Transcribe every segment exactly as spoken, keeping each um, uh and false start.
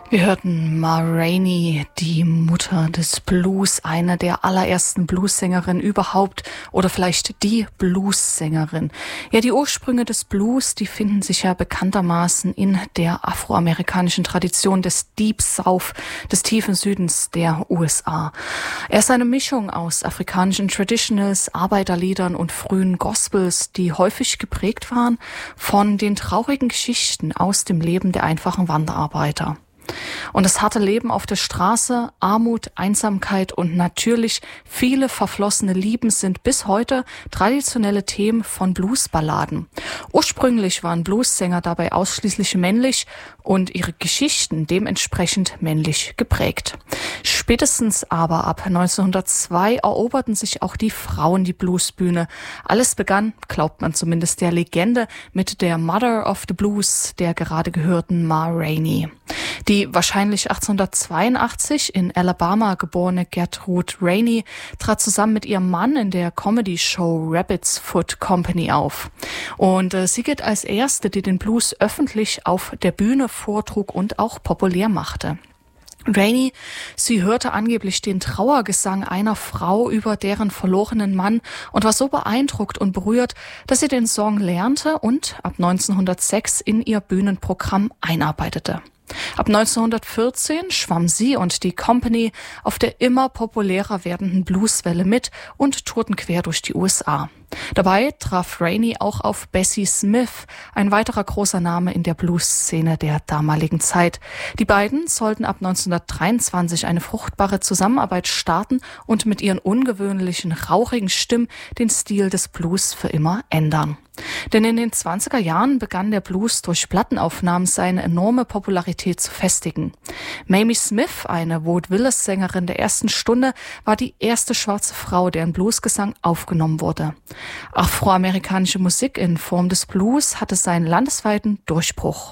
Wir hörten Ma Rainey, die Mutter des Blues, eine der allerersten Bluessängerinnen überhaupt oder vielleicht die Bluessängerin. Ja, die Ursprünge des Blues, die finden sich ja bekanntermaßen in der afroamerikanischen Tradition des Deep South, des tiefen Südens der U S A. Er ist eine Mischung aus afrikanischen Traditionals, Arbeiterliedern und frühen Gospels, die häufig geprägt waren von den traurigen Geschichten aus dem Leben der einfachen Wanderarbeiter. Und das harte Leben auf der Straße, Armut, Einsamkeit und natürlich viele verflossene Lieben sind bis heute traditionelle Themen von Bluesballaden. Ursprünglich waren Bluessänger dabei ausschließlich männlich und ihre Geschichten dementsprechend männlich geprägt. Spätestens aber ab neunzehnhundertzwei eroberten sich auch die Frauen die Bluesbühne. Alles begann, glaubt man zumindest der Legende, mit der Mother of the Blues, der gerade gehörten Ma Rainey. Die wahrscheinlich achtzehnhundertzweiundachtzig in Alabama geborene Gertrude Rainey trat zusammen mit ihrem Mann in der Comedy-Show Rabbit's Foot Company auf. Und äh, sie gilt als erste, die den Blues öffentlich auf der Bühne vortrug und auch populär machte. Rainey, sie hörte angeblich den Trauergesang einer Frau über deren verlorenen Mann und war so beeindruckt und berührt, dass sie den Song lernte und ab neunzehnhundertsechs in ihr Bühnenprogramm einarbeitete. Ab neunzehnhundertvierzehn schwamm sie und die Company auf der immer populärer werdenden Blueswelle mit und tourten quer durch die U S A. Dabei traf Rainey auch auf Bessie Smith, ein weiterer großer Name in der Blues-Szene der damaligen Zeit. Die beiden sollten ab neunzehnhundertdreiundzwanzig eine fruchtbare Zusammenarbeit starten und mit ihren ungewöhnlichen, rauchigen Stimmen den Stil des Blues für immer ändern. Denn in den zwanziger Jahren begann der Blues durch Plattenaufnahmen seine enorme Popularität zu festigen. Mamie Smith, eine Vaudeville-Sängerin der ersten Stunde, war die erste schwarze Frau, deren Bluesgesang aufgenommen wurde. Afroamerikanische Musik in Form des Blues hatte seinen landesweiten Durchbruch.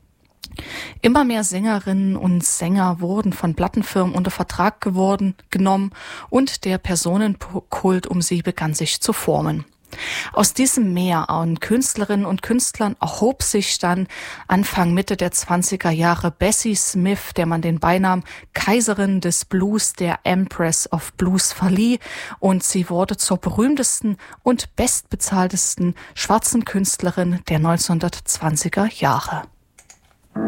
Immer mehr Sängerinnen und Sänger wurden von Plattenfirmen unter Vertrag geworden, genommen und der Personenkult um sie begann sich zu formen. Aus diesem Meer an Künstlerinnen und Künstlern erhob sich dann Anfang Mitte der zwanziger Jahre Bessie Smith, der man den Beinamen Kaiserin des Blues, der Empress of Blues verlieh, und sie wurde zur berühmtesten und bestbezahltesten schwarzen Künstlerin der neunzehnhundertzwanziger Jahre.